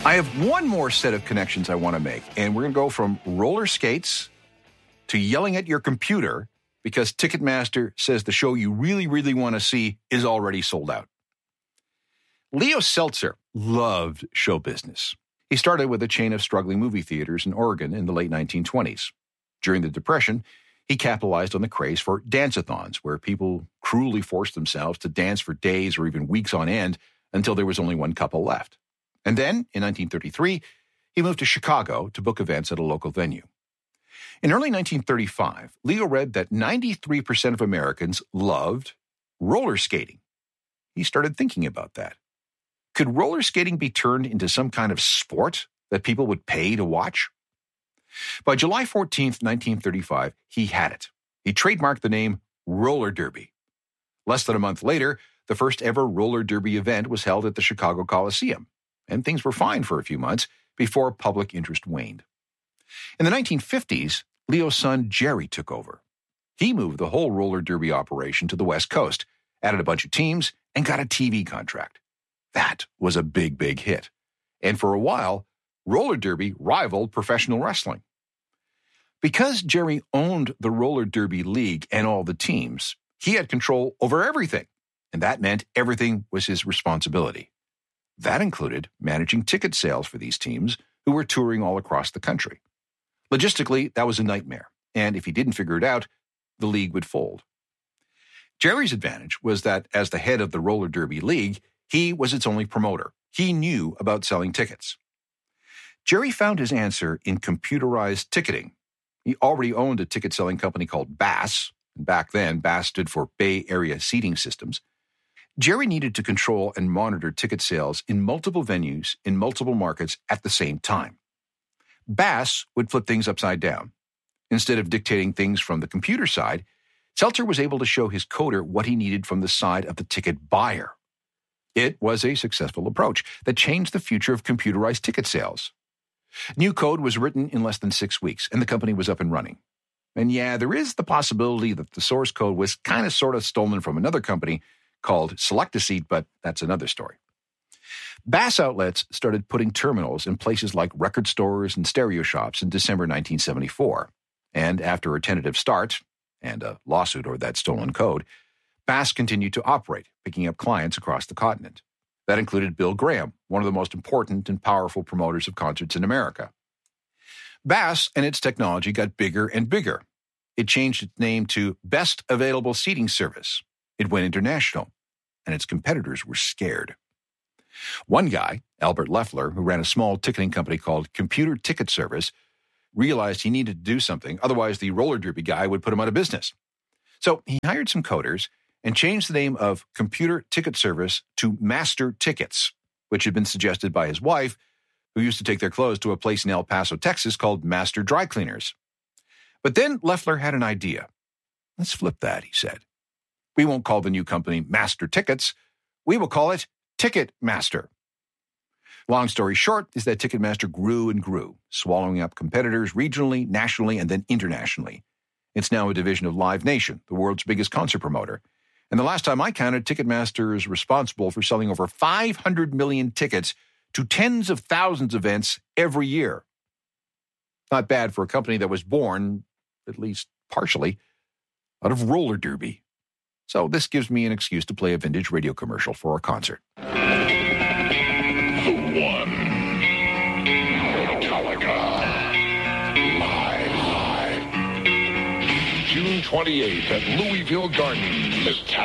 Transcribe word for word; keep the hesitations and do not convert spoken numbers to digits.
I have one more set of connections I want to make, and we're going to go from roller skates to yelling at your computer because Ticketmaster says the show you really, really want to see is already sold out. Leo Seltzer loved show business. He started with a chain of struggling movie theaters in Oregon in the late nineteen twenties. During the Depression, he capitalized on the craze for dance-a-thons, where people cruelly forced themselves to dance for days or even weeks on end until there was only one couple left. And then, in nineteen thirty-three, he moved to Chicago to book events at a local venue. In early nineteen thirty-five, Leo read that ninety-three percent of Americans loved roller skating. He started thinking about that. Could roller skating be turned into some kind of sport that people would pay to watch? By July fourteenth, nineteen thirty-five, he had it. He trademarked the name roller derby. Less than a month later, the first ever roller derby event was held at the Chicago Coliseum, and things were fine for a few months before public interest waned. In the nineteen fifties, Leo's son Jerry took over. He moved the whole roller derby operation to the West Coast, added a bunch of teams, and got a T V contract. That was a big, big hit. And for a while, roller derby rivaled professional wrestling. Because Jerry owned the roller derby league and all the teams, he had control over everything, and that meant everything was his responsibility. That included managing ticket sales for these teams who were touring all across the country. Logistically, that was a nightmare, and if he didn't figure it out, the league would fold. Jerry's advantage was that as the head of the roller derby league, he was its only promoter. He knew about selling tickets. Jerry found his answer in computerized ticketing. He already owned a ticket-selling company called Bass, and back then, Bass stood for Bay Area Seating Systems. Jerry needed to control and monitor ticket sales in multiple venues in multiple markets at the same time. Bass would flip things upside down. Instead of dictating things from the computer side, Seltzer was able to show his coder what he needed from the side of the ticket buyer. It was a successful approach that changed the future of computerized ticket sales. New code was written in less than six weeks, and the company was up and running. And yeah, there is the possibility that the source code was kind of sort of stolen from another company called Select-A-Seat, but that's another story. Bass outlets started putting terminals in places like record stores and stereo shops in December nineteen seventy-four. And after a tentative start, and a lawsuit over that stolen code, Bass continued to operate, picking up clients across the continent. That included Bill Graham, one of the most important and powerful promoters of concerts in America. Bass and its technology got bigger and bigger. It changed its name to Best Available Seating Service. It went international, and its competitors were scared. One guy, Albert Leffler, who ran a small ticketing company called Computer Ticket Service, realized he needed to do something, otherwise the roller derby guy would put him out of business. So he hired some coders and changed the name of Computer Ticket Service to Master Tickets, which had been suggested by his wife, who used to take their clothes to a place in El Paso, Texas called Master Dry Cleaners. But then Leffler had an idea. Let's flip that, he said. We won't call the new company Master Tickets. We will call it Ticketmaster. Long story short is that Ticketmaster grew and grew, swallowing up competitors regionally, nationally, and then internationally. It's now a division of Live Nation, the world's biggest concert promoter. And the last time I counted, Ticketmaster is responsible for selling over five hundred million tickets to tens of thousands of events every year. Not bad for a company that was born, at least partially, out of roller derby. So this gives me an excuse to play a vintage radio commercial for a concert. The one. Metallica. Live, live. June twenty-eighth at Louisville Gardens. Metallica.